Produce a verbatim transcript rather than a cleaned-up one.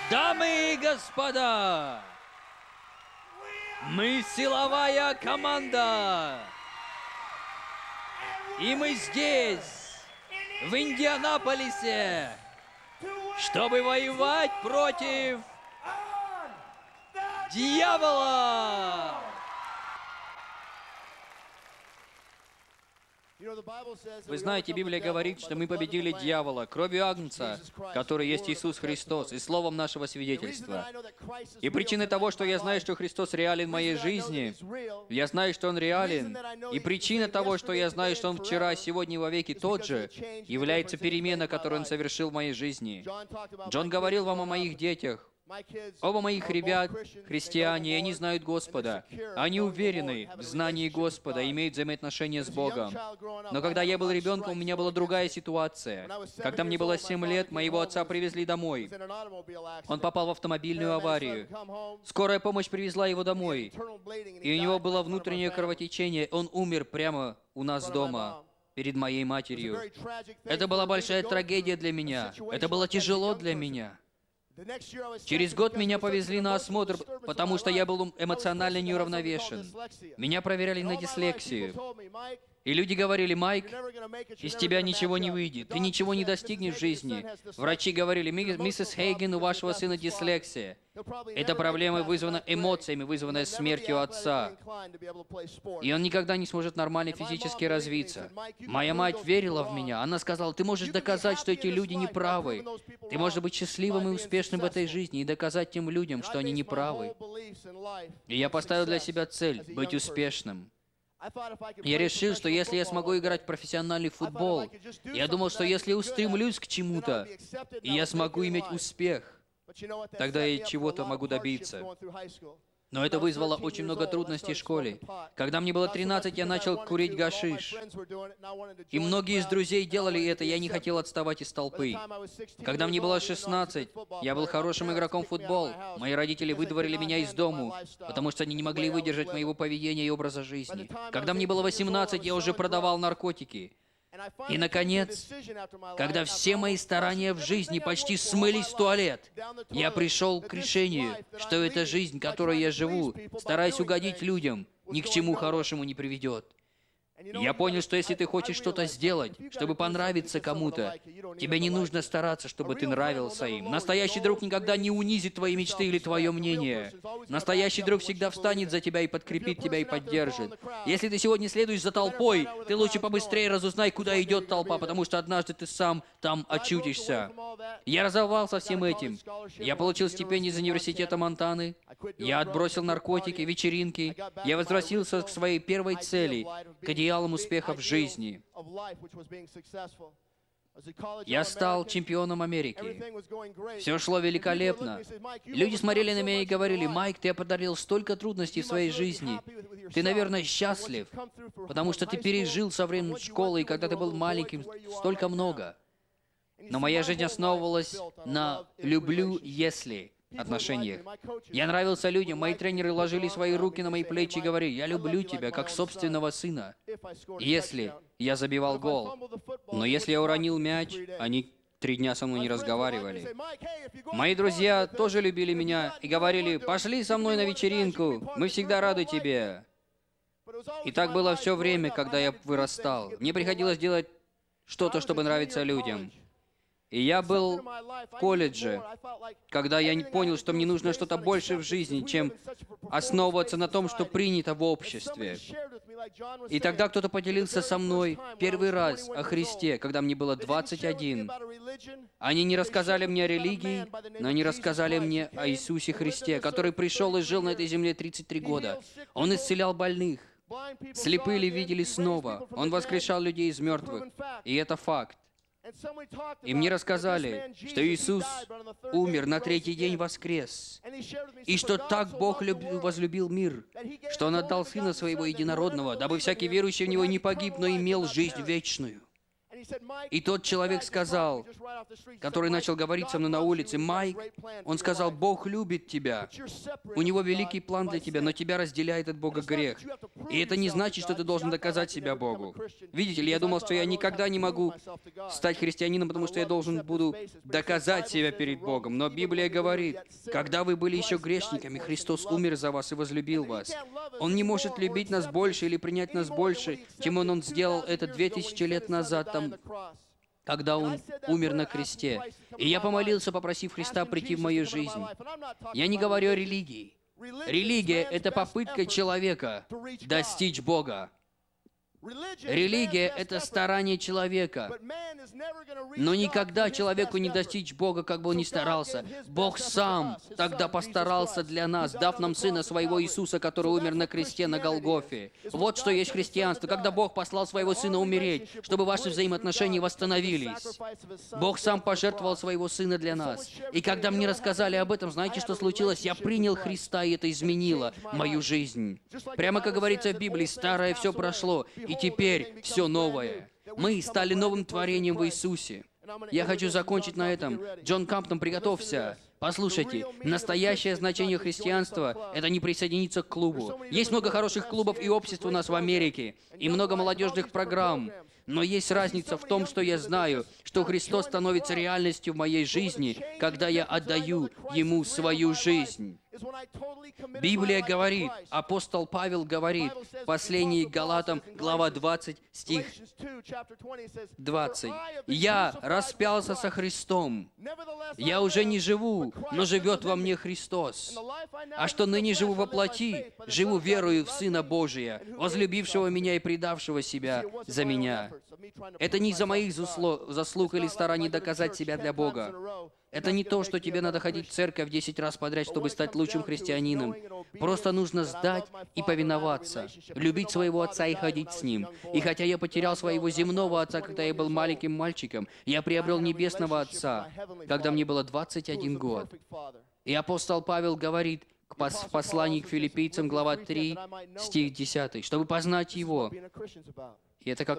Дамы и господа, мы силовая команда, и мы здесь, в Индианаполисе, чтобы воевать против дьявола. Вы знаете, Библия говорит, что мы победили дьявола кровью Агнца, который есть Иисус Христос, и словом нашего свидетельства. И причиной того, что я знаю, что Христос реален в моей жизни, я знаю, что Он реален, и причина того, что я знаю, что Он вчера, сегодня и вовеки тот же, является перемена, которую Он совершил в моей жизни. Джон говорил вам о моих детях. Оба моих ребят — христиане, и они знают Господа. Они уверены в знании Господа, имеют взаимоотношения с Богом. Но когда я был ребенком, у меня была другая ситуация. Когда мне было семь лет, моего отца привезли домой. Он попал в автомобильную аварию. Скорая помощь привезла его домой. И у него было внутреннее кровотечение. Он умер прямо у нас дома, перед моей матерью. Это была большая трагедия для меня. Это было тяжело для меня. Через год меня повезли на осмотр, потому что я был эмоционально неуравновешен. Меня проверяли на дислексию. И люди говорили: «Майк, из тебя ничего не выйдет, ты ничего не достигнешь в жизни». Врачи говорили: «Миссис Хейген, у вашего сына дислексия». Эта проблема вызвана эмоциями, вызванная смертью отца. И он никогда не сможет нормально физически развиться. Моя мать верила в меня. Она сказала: «Ты можешь доказать, что эти люди неправы. Ты можешь быть счастливым и успешным в этой жизни и доказать тем людям, что они неправы». И я поставил для себя цель — быть успешным. Я решил, что если я смогу играть в профессиональный футбол, я думал, что если устремлюсь к чему-то, и я смогу иметь успех, тогда я чего-то могу добиться. Но это вызвало очень много трудностей в школе. Когда мне было тринадцать, я начал курить гашиш. И многие из друзей делали это, я не хотел отставать из толпы. Когда мне было шестнадцать, я был хорошим игроком в футбол. Мои родители выдворили меня из дому, потому что они не могли выдержать моего поведения и образа жизни. Когда мне было восемнадцать, я уже продавал наркотики. И, наконец, когда все мои старания в жизни почти смылись в туалет, я пришел к решению, что эта жизнь, которой я живу, стараясь угодить людям, ни к чему хорошему не приведет. Я понял, что если ты хочешь что-то сделать, чтобы понравиться кому-то, тебе не нужно стараться, чтобы ты нравился им. Настоящий друг никогда не унизит твои мечты или твое мнение. Настоящий друг всегда встанет за тебя и подкрепит тебя и поддержит. Если ты сегодня следуешь за толпой, ты лучше побыстрее разузнай, куда идет толпа, потому что однажды ты сам там очутишься. Я разорвался всем этим. Я получил стипендию из университета Монтаны. Я отбросил наркотики, вечеринки. Я возвратился к своей первой цели, к идеалам успеха в жизни. Я стал чемпионом Америки. Все шло великолепно. Люди смотрели на меня и говорили: «Майк, ты подарил столько трудностей в своей жизни. Ты, наверное, счастлив, потому что ты пережил со временем школы, и когда ты был маленьким, столько много». Но моя жизнь основывалась на «люблю, если» отношениях. Я нравился людям, мои тренеры ложили свои руки на мои плечи и говорили: «Я люблю тебя, как собственного сына», если я забивал гол. Но если я уронил мяч, они три дня со мной не разговаривали. Мои друзья тоже любили меня и говорили: «Пошли со мной на вечеринку, мы всегда рады тебе». И так было все время, когда я вырастал. Мне приходилось делать что-то, чтобы нравиться людям. И я был в колледже, когда я понял, что мне нужно что-то больше в жизни, чем основываться на том, что принято в обществе. И тогда кто-то поделился со мной первый раз о Христе, когда мне было двадцать один. Они не рассказали мне о религии, но они рассказали мне о Иисусе Христе, который пришел и жил на этой земле тридцать три года. Он исцелял больных. Слепые видели снова. Он воскрешал людей из мертвых. И это факт. И мне рассказали, что Иисус умер, на третий день воскрес, и что так Бог люб- возлюбил мир, что Он отдал Сына Своего Единородного, дабы всякий верующий в Него не погиб, но имел жизнь вечную. И тот человек сказал, который начал говорить со мной на улице, «Майк», он сказал, «Бог любит тебя, у Него великий план для тебя, но тебя разделяет от Бога грех. И это не значит, что ты должен доказать себя Богу». Видите ли, я думал, что я никогда не могу стать христианином, потому что я должен буду доказать себя перед Богом. Но Библия говорит, когда вы были еще грешниками, Христос умер за вас и возлюбил вас. Он не может любить нас больше или принять нас больше, чем Он, он сделал это две тысячи лет назад, там, когда Он умер на кресте. И я помолился, попросив Христа прийти в мою жизнь. Я не говорю о религии. Религия — это попытка человека достичь Бога. Религия — это старание человека. Но никогда человеку не достичь Бога, как бы он ни старался. Бог сам тогда постарался для нас, дав нам Сына Своего Иисуса, который умер на кресте на Голгофе. Вот что есть христианство, когда Бог послал Своего Сына умереть, чтобы ваши взаимоотношения восстановились. Бог сам пожертвовал Своего Сына для нас. И когда мне рассказали об этом, знаете, что случилось? Я принял Христа, и это изменило мою жизнь. Прямо как говорится в Библии, старое все прошло, и теперь все новое. Мы стали новым творением в Иисусе. Я хочу закончить на этом. Джон Камптон, приготовься. Послушайте, настоящее значение христианства — это не присоединиться к клубу. Есть много хороших клубов и обществ у нас в Америке, и много молодежных программ. Но есть разница в том, что я знаю, что Христос становится реальностью в моей жизни, когда я отдаю Ему свою жизнь. Библия говорит, апостол Павел говорит, в послании к Галатам, глава двадцать, стих двадцать. «Я распялся со Христом. Я уже не живу, но живет во мне Христос. А что ныне живу во плоти, живу верою в Сына Божия, возлюбившего меня и предавшего себя за меня». Это не из-за моих заслуг или стараний доказать себя для Бога. Это не то, что тебе надо ходить в церковь десять раз подряд, чтобы стать лучшим христианином. Просто нужно сдать и повиноваться, любить своего отца и ходить с ним. И хотя я потерял своего земного отца, когда я был маленьким мальчиком, я приобрел небесного отца, когда мне было двадцать один год. И апостол Павел говорит в послании к филиппийцам, глава три, стих десятый, чтобы познать Его. И это как